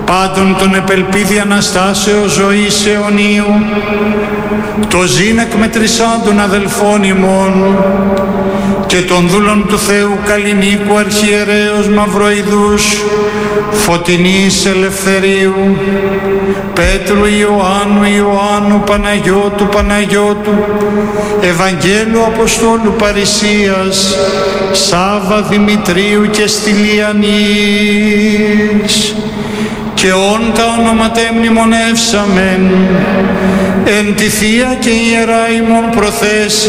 πάντων τον επελπίδη Αναστάσεως ζωής αιωνίου, το ζήν εκμετρησάντων αδελφών ημών και των δούλων του Θεού Καλλινίκου Αρχιερέως Μαυροειδούς, Φωτεινής Ελευθερίου, Πέτρου Ιωάννου, Παναγιώτου, Ευαγγέλου Αποστόλου Παρισίας, Σάβα Δημητρίου και Στυλιανής, και όν τα ονόματα μνημονεύσαμεν εν τη Θεία και Ιερά ημών προθέσει